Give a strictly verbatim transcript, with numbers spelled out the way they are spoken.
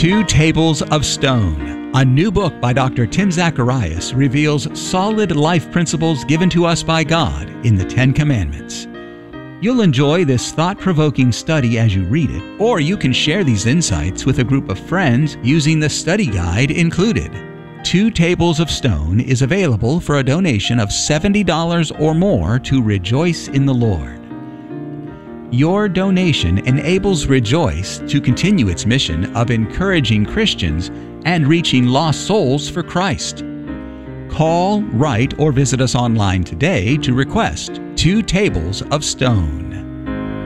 Two Tables of Stone, a new book by Doctor Tim Zacharias, reveals solid life principles given to us by God in the Ten Commandments. You'll enjoy this thought-provoking study as you read it, or you can share these insights with a group of friends using the study guide included. Two Tables of Stone is available for a donation of seventy dollars or more to Rejoice in the Lord. Your donation enables Rejoice to continue its mission of encouraging Christians and reaching lost souls for Christ. Call, write, or visit us online today to request Two Tables of Stone.